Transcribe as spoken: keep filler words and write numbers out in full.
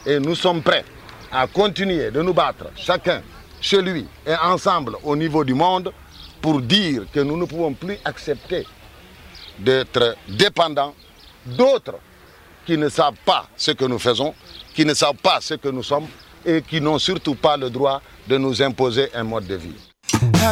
Et nous sommes prêts à continuer de nous battre, chacun chez lui et ensemble au niveau du monde, pour dire que nous ne pouvons plus accepter d'être dépendants d'autres qui ne savent pas ce que nous faisons, qui ne savent pas ce que nous sommes et qui n'ont surtout pas le droit de nous imposer un mode de vie.